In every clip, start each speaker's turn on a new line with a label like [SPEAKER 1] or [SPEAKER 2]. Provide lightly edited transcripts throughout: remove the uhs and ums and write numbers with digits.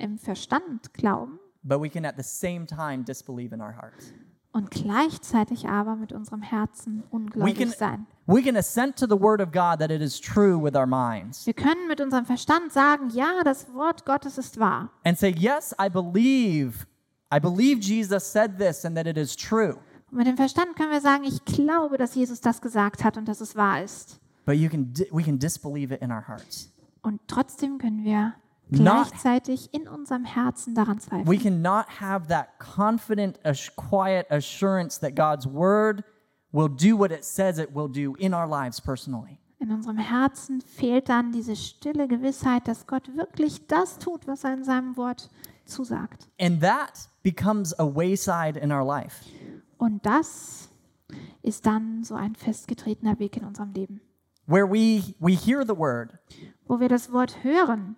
[SPEAKER 1] im Verstand glauben
[SPEAKER 2] but we can at the same time disbelieve in our hearts.
[SPEAKER 1] und gleichzeitig aber mit unserem Herzen ungläubig sein.
[SPEAKER 2] We can assent to the word of God that it is true with our minds
[SPEAKER 1] Wir können mit unserem Verstand sagen, ja, das Wort Gottes ist wahr.
[SPEAKER 2] and say, yes, I believe Jesus said this and that it is true.
[SPEAKER 1] Und mit dem Verstand können wir sagen, ich glaube, dass Jesus das gesagt hat und dass es wahr ist.
[SPEAKER 2] But we can disbelieve it in our hearts.
[SPEAKER 1] Und trotzdem können wir
[SPEAKER 2] Not-
[SPEAKER 1] gleichzeitig in unserem Herzen daran
[SPEAKER 2] We
[SPEAKER 1] zweifeln.
[SPEAKER 2] cannot have that confident, quiet assurance that God's word will do what it says it will do in our lives personally.
[SPEAKER 1] In unserem Herzen fehlt dann diese stille Gewissheit, dass Gott wirklich das tut, was er in seinem Wort zusagt.
[SPEAKER 2] And that becomes a wayside in our life.
[SPEAKER 1] Und das ist dann so ein festgetretener Weg in unserem Leben,
[SPEAKER 2] Where we hear the word,
[SPEAKER 1] wo wir das Wort hören,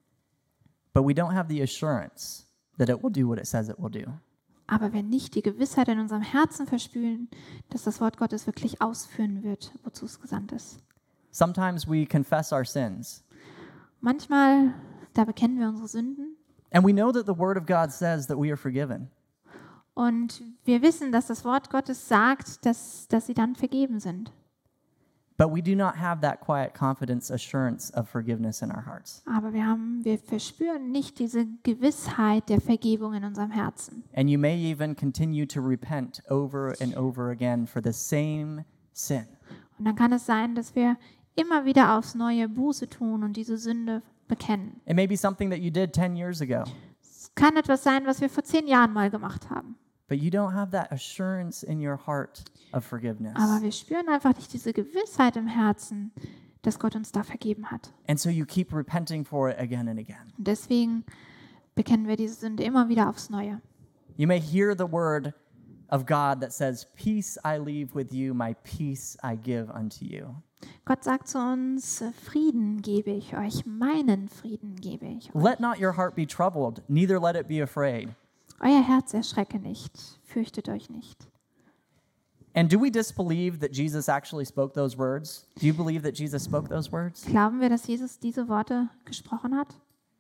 [SPEAKER 2] but we don't have the assurance that it will do what it says it will do.
[SPEAKER 1] aber wir nicht die Gewissheit in unserem Herzen verspüren, dass das Wort Gottes wirklich ausführen wird, wozu es gesandt ist.
[SPEAKER 2] Sometimes we confess our sins,
[SPEAKER 1] Manchmal, da bekennen wir unsere Sünden
[SPEAKER 2] and we know that the word of God says that we are forgiven.
[SPEAKER 1] und wir wissen, dass das Wort Gottes sagt, dass sie dann vergeben sind.
[SPEAKER 2] But we do not have that quiet confidence assurance of forgiveness in our hearts.
[SPEAKER 1] Aber wir verspüren nicht diese Gewissheit der Vergebung in unserem Herzen.
[SPEAKER 2] And you may even continue to repent over and over again for the same sin.
[SPEAKER 1] Und dann kann es sein, dass wir immer wieder aufs Neue Buße tun und diese Sünde bekennen.
[SPEAKER 2] It may be something that you did 10 years ago,
[SPEAKER 1] Es kann etwas sein, was wir vor 10 Jahren mal gemacht haben.
[SPEAKER 2] but you don't have that assurance in your heart of forgiveness.
[SPEAKER 1] Aber wir spüren einfach nicht diese Gewissheit im Herzen, dass Gott uns da vergeben hat.
[SPEAKER 2] And so you keep repenting for it again and again.
[SPEAKER 1] Und deswegen bekennen wir diese Sünde immer wieder aufs Neue.
[SPEAKER 2] You may hear the word of God that says, "Peace I leave with you, my peace I give unto you."
[SPEAKER 1] Gott sagt zu uns, Frieden gebe ich euch, meinen Frieden gebe ich euch.
[SPEAKER 2] Let not your heart be troubled, neither let it be afraid.
[SPEAKER 1] Euer Herz erschrecke nicht, fürchtet euch nicht.
[SPEAKER 2] And do we disbelieve that Jesus actually spoke those words? Do you believe that Jesus spoke those words?
[SPEAKER 1] Glauben wir, dass Jesus diese Worte gesprochen hat?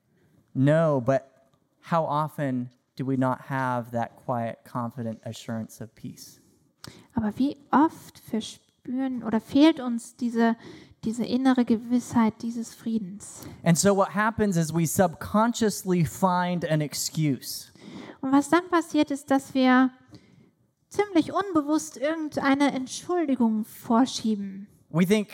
[SPEAKER 2] No, but how often do we not have that quiet, confident assurance of peace?
[SPEAKER 1] Aber wie oft verspüren oder fehlt uns diese innere Gewissheit dieses Friedens?
[SPEAKER 2] And so what happens is we subconsciously find an excuse.
[SPEAKER 1] Und was dann passiert, ist, dass wir ziemlich unbewusst irgendeine Entschuldigung vorschieben.
[SPEAKER 2] We think,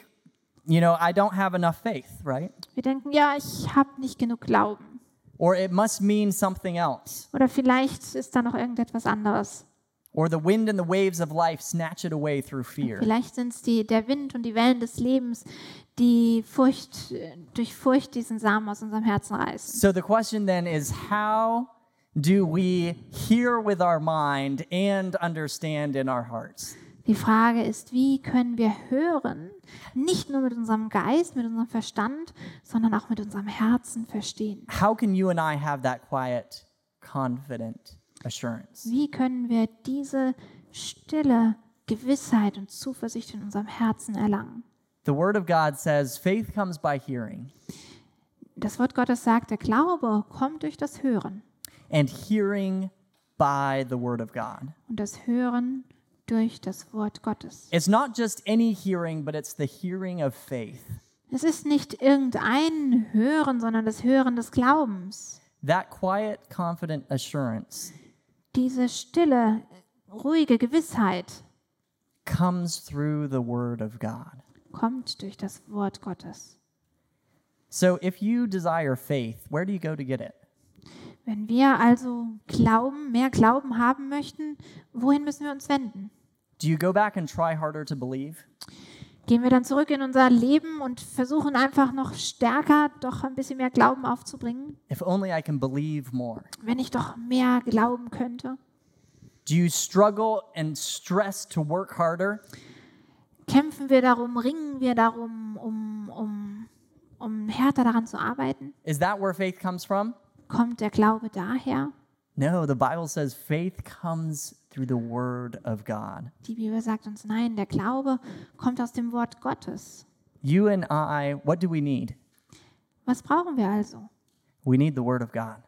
[SPEAKER 2] I don't have enough faith, right?
[SPEAKER 1] Wir denken, ja, ich habe nicht genug Glauben.
[SPEAKER 2] Or it must mean something else.
[SPEAKER 1] Oder vielleicht ist da noch irgendetwas anderes.
[SPEAKER 2] Or the wind and the waves of life snatch it away through fear.
[SPEAKER 1] Vielleicht sind es der Wind und die Wellen des Lebens, die durch Furcht diesen Samen aus unserem Herzen reißen.
[SPEAKER 2] So the question then is, how do we hear with our mind and understand in our hearts?
[SPEAKER 1] Die Frage ist, wie können wir hören, nicht nur mit unserem Geist, mit unserem Verstand, sondern auch mit unserem Herzen verstehen?
[SPEAKER 2] How can you and I have that quiet, confident assurance?
[SPEAKER 1] Wie können wir diese stille Gewissheit und Zuversicht in unserem Herzen erlangen?
[SPEAKER 2] The Word of God says, faith comes by hearing,
[SPEAKER 1] Das Wort Gottes sagt, der Glaube kommt durch das Hören
[SPEAKER 2] and hearing by the Word of God.
[SPEAKER 1] und das Hören durch das Wort Gottes.
[SPEAKER 2] It's not just any hearing, but it's the hearing of faith.
[SPEAKER 1] Es ist nicht irgendein Hören, sondern das Hören des Glaubens.
[SPEAKER 2] That quiet, confident assurance
[SPEAKER 1] Diese stille, ruhige Gewissheit
[SPEAKER 2] comes through the Word of God.
[SPEAKER 1] kommt durch das Wort Gottes.
[SPEAKER 2] So if you desire faith, where do you go to get it?
[SPEAKER 1] Wenn wir also mehr Glauben haben möchten, wohin müssen wir uns wenden?
[SPEAKER 2] Do you go back and try harder to believe?
[SPEAKER 1] Gehen wir dann zurück in unser Leben und versuchen einfach noch stärker, doch ein bisschen mehr Glauben aufzubringen?
[SPEAKER 2] If only I can believe more.
[SPEAKER 1] Wenn ich doch mehr glauben könnte?
[SPEAKER 2] Do you struggle and stress to work harder?
[SPEAKER 1] Kämpfen wir darum, ringen wir darum, um härter daran zu arbeiten?
[SPEAKER 2] Is that where faith comes from?
[SPEAKER 1] Kommt der Glaube daher?
[SPEAKER 2] No, the Bible says faith comes through the Word of God.
[SPEAKER 1] Die Bibel sagt uns, nein, der Glaube kommt aus dem Wort Gottes.
[SPEAKER 2] You and I, what do we need?
[SPEAKER 1] Was brauchen wir also?
[SPEAKER 2] We need the Word of God.